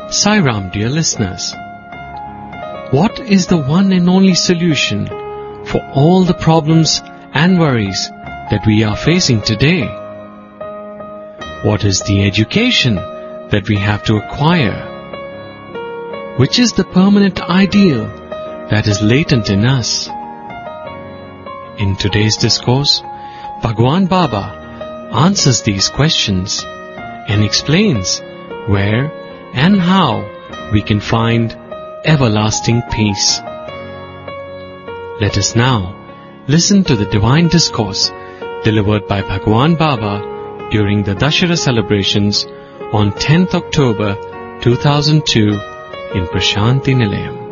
Sai Ram, dear listeners. What is the one and only solution for all the problems and worries that we are facing today? What is the education that we have to acquire? Which is the permanent ideal that is latent in us? In today's discourse, Bhagwan Baba answers these questions and explains where and how we can find everlasting peace. Let us now listen to the divine discourse delivered by Bhagwan Baba during the Dashera celebrations on 10th October 2002 in Prashanti Nilayam.